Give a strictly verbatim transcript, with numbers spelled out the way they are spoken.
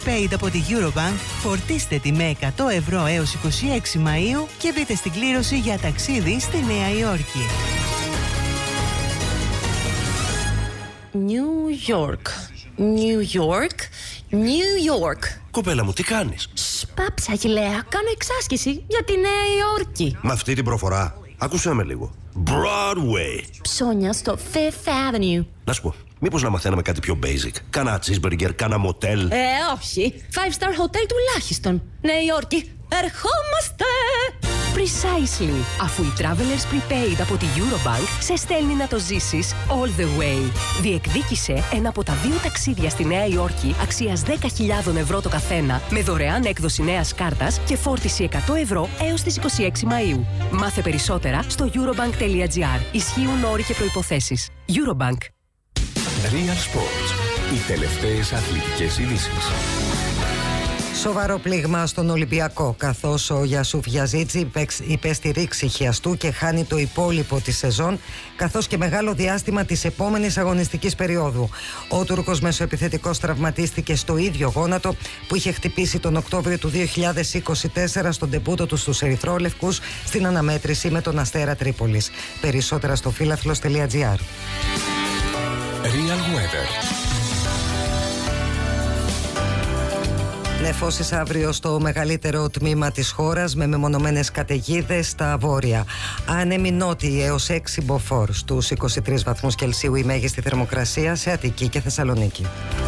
Prepaid από τη Eurobank, φορτίστε τη με εκατό ευρώ έως είκοσι έξι Μαΐου και μπείτε στην κλήρωση για ταξίδι στη Νέα Υόρκη. New York, New York, New York. Κοπέλα μου, τι κάνεις? Σπάψα, Αγγιλέα, κάνω εξάσκηση για τη Νέα Υόρκη. Με αυτή την προφορά, άκουσέ με λίγο. Broadway. Ψώνια στο Fifth Avenue. Να σου πω, μήπως να μαθαίναμε κάτι πιο basic? Κάνα cheeseburger, κάνα motel. Ε, όχι. Five star hotel τουλάχιστον. Νέα Υόρκη, ερχόμαστε! Precisely. Αφού η Travelers Prepaid από τη Eurobank σε στέλνει να το ζήσεις all the way. Διεκδίκησε ένα από τα δύο ταξίδια στη Νέα Υόρκη αξίας δέκα χιλιάδες ευρώ το καθένα με δωρεάν έκδοση νέας κάρτας και φόρτιση εκατό ευρώ έως τις είκοσι έξι Μαΐου. Μάθε περισσότερα στο eurobank τελεία gr. Ισχύουν όροι και προϋποθέσεις. Eurobank. Real Sports. Οι τελευταίες αθλητικές ειδήσεις. Σοβαρό πλήγμα στον Ολυμπιακό, καθώς ο Γιασούφ Γιαζίτζι υπέστη ρήξη χιαστού και χάνει το υπόλοιπο της σεζόν, καθώς και μεγάλο διάστημα της επόμενης αγωνιστικής περίοδου. Ο Τούρκος μεσοεπιθετικός τραυματίστηκε στο ίδιο γόνατο που είχε χτυπήσει τον Οκτώβριο του δύο χιλιάδες είκοσι τέσσερα στον ντεμπούτο του στους Ερυθρόλευκους στην αναμέτρηση με τον Αστέρα Τρίπολης. Περισσότερα στο φίλαθλος τελεία gr. Real Weather. Νεφώσεις αύριο στο μεγαλύτερο τμήμα της χώρας με μεμονωμένες καταιγίδες στα βόρεια. Άνεμοι νότιοι έως έξι μποφόρ, στους είκοσι τρεις βαθμούς Κελσίου η μέγιστη θερμοκρασία σε Αττική και Θεσσαλονίκη.